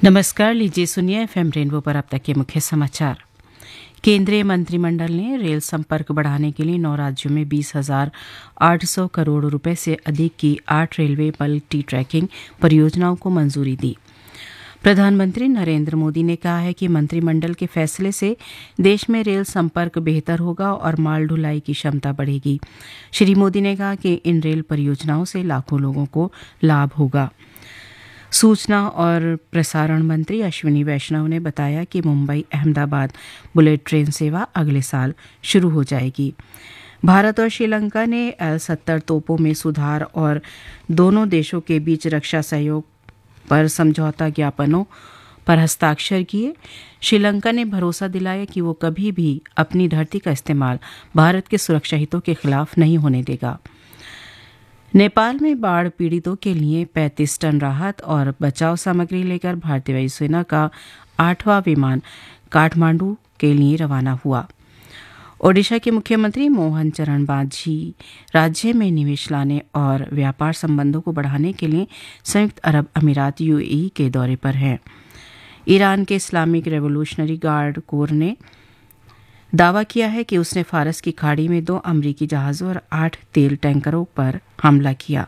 नमस्कार, लीजिए सुनिए एफएम रेनबो पर अब तक के मुख्य समाचार। केंद्रीय मंत्रिमंडल ने रेल संपर्क बढ़ाने के लिए 9 राज्यों में 20,800 करोड़ रुपए से अधिक की 8 रेलवे मल्टी ट्रैकिंग परियोजनाओं को मंजूरी दी। प्रधानमंत्री नरेंद्र मोदी ने कहा है कि मंत्रिमंडल के फैसले से देश में रेल संपर्क बेहतर होगा और माल ढुलाई की क्षमता बढ़ेगी। श्री मोदी ने कहा कि इन रेल परियोजनाओं से लाखों लोगों को लाभ होगा। सूचना और प्रसारण मंत्री अश्विनी वैष्णव ने बताया कि मुंबई अहमदाबाद बुलेट ट्रेन सेवा अगले साल शुरू हो जाएगी। भारत और श्रीलंका ने L-70 तोपों में सुधार और दोनों देशों के बीच रक्षा सहयोग पर समझौता ज्ञापनों पर हस्ताक्षर किए। श्रीलंका ने भरोसा दिलाया कि वो कभी भी अपनी धरती का इस्तेमाल भारत के सुरक्षा हितों के खिलाफ नहीं होने देगा। नेपाल में बाढ़ पीड़ितों के लिए 35 टन राहत और बचाव सामग्री लेकर भारतीय वायुसेना का 8वां विमान काठमांडू के लिए रवाना हुआ। ओडिशा के मुख्यमंत्री मोहन चरण मांझी राज्य में निवेश लाने और व्यापार संबंधों को बढ़ाने के लिए संयुक्त अरब अमीरात UAE के दौरे पर हैं। ईरान के इस्लामिक रेवोल्यूशनरी गार्ड कोर ने दावा किया है कि उसने फारस की खाड़ी में 2 अमरीकी जहाज़ों और 8 तेल टैंकरों पर हमला किया।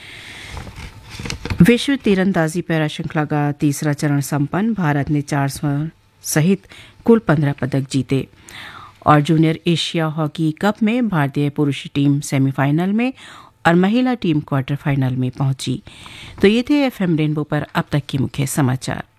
विश्व तीरंदाजी पैरा श्रृंखला का तीसरा चरण संपन्न। भारत ने 4 स्वर्ण सहित कुल 15 पदक जीते। और जूनियर एशिया हॉकी कप में भारतीय पुरुष टीम सेमीफाइनल में और महिला टीम क्वार्टर फाइनल में पहुंची। तो ये थे एफएम रेनबो पर अब तक के मुख्य समाचार।